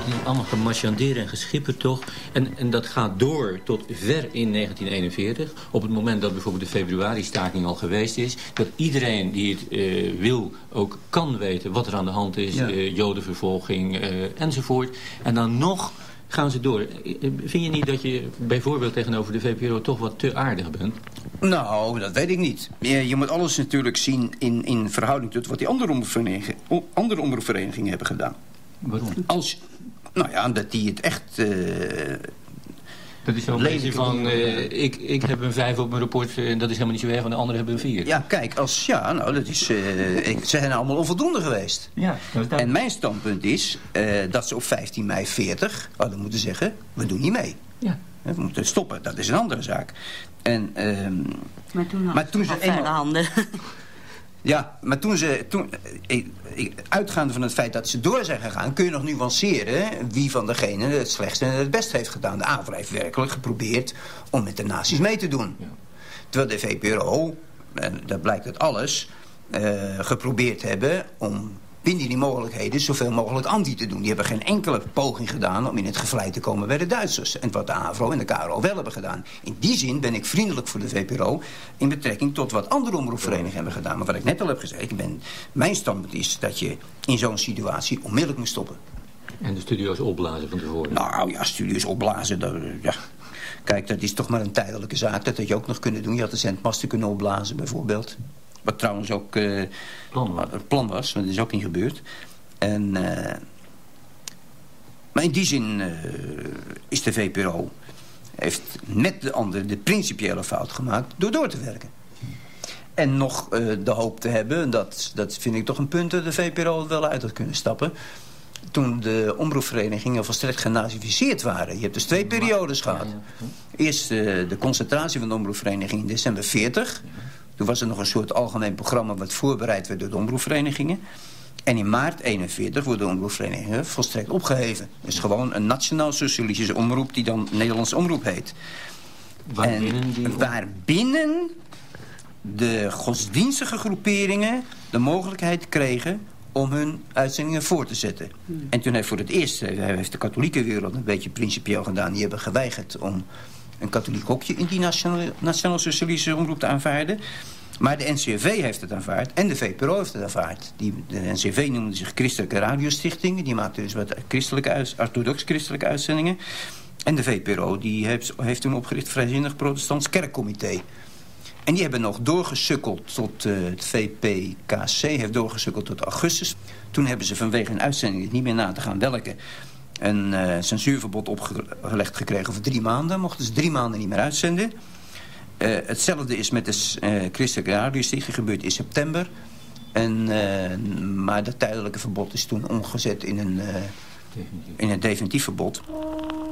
is allemaal gemarchandeerd en geschipperd toch. En dat gaat door tot ver in 1941. Op het moment dat bijvoorbeeld de februari-staking al geweest is. Dat iedereen die het wil ook kan weten wat er aan de hand is. Ja. Jodenvervolging enzovoort. En dan nog gaan ze door. Vind je niet dat je bijvoorbeeld tegenover de VPRO toch wat te aardig bent? Nou, dat weet ik niet. Je moet alles natuurlijk zien in verhouding tot wat die andere omroepverenigingen hebben gedaan. Waarom? Nou ja, dat die het echt... dat is zo'n beetje van, ik heb een 5 op mijn rapport en dat is helemaal niet zo erg, en de anderen hebben een 4. Ja, kijk, dat is... ze zijn allemaal onvoldoende geweest. Ja, en mijn standpunt is dat ze op 15 mei 40 hadden moeten zeggen, we doen niet mee. Ja. We moeten stoppen, dat is een andere zaak. En, maar toen ze eenmaal handen. Ja, maar uitgaande van het feit dat ze door zijn gegaan, kun je nog nuanceren wie van degenen het slechtste en het best heeft gedaan. De AVRO heeft werkelijk geprobeerd om met de nazi's mee te doen. Ja. Terwijl de VPRO, en dat blijkt uit alles, geprobeerd hebben om binnen die mogelijkheden zoveel mogelijk anti te doen. Die hebben geen enkele poging gedaan om in het gevlei te komen bij de Duitsers. En wat de AVRO en de KRO wel hebben gedaan. In die zin ben ik vriendelijk voor de VPRO in betrekking tot wat andere omroepverenigingen hebben gedaan. Maar wat ik net al heb gezegd, mijn standpunt is dat je in zo'n situatie onmiddellijk moet stoppen. En de studio's opblazen van tevoren? Nou ja, studio's opblazen, ja. Kijk, dat is toch maar een tijdelijke zaak. Dat had je ook nog kunnen doen. Je had de zendmasten kunnen opblazen bijvoorbeeld. Wat trouwens ook plan was, want dat is ook niet gebeurd. Maar in die zin is de VPRO... heeft met de anderen de principiële fout gemaakt door te werken. En nog de hoop te hebben, dat vind ik toch een punt... dat de VPRO wel uit had kunnen stappen... toen de omroepverenigingen volstrekt genazificeerd waren. Je hebt dus 2 periodes gehad. Eerst de concentratie van de omroepvereniging in december 40... Toen was er nog een soort algemeen programma wat voorbereid werd door de omroepverenigingen. En in maart 41 worden de omroepverenigingen volstrekt opgeheven. Dus gewoon een nationaal-socialistische omroep die dan Nederlandse omroep heet. Waarbinnen de godsdienstige groeperingen de mogelijkheid kregen om hun uitzendingen voor te zetten. En toen heeft heeft de katholieke wereld een beetje principieel gedaan. Die hebben geweigerd om een katholiek hokje in die nationaal-socialistische omroep te aanvaarden. Maar de NCRV heeft het aanvaard en de VPRO heeft het aanvaard. De NCRV noemde zich Christelijke Radiostichting. Die maakte dus wat orthodox-christelijke uitzendingen. En de VPRO die heeft toen opgericht Vrijzinnig Protestants Kerkcomité. En die hebben nog doorgesukkeld tot het VPKC, heeft doorgesukkeld tot augustus. Toen hebben ze vanwege een uitzending niet meer na te gaan welke... een censuurverbod opgelegd gekregen voor 3 maanden. Mochten ze 3 maanden niet meer uitzenden. Hetzelfde is met de Christelijke Radiostichting gebeurd in september. Maar dat tijdelijke verbod is toen omgezet in een definitief verbod.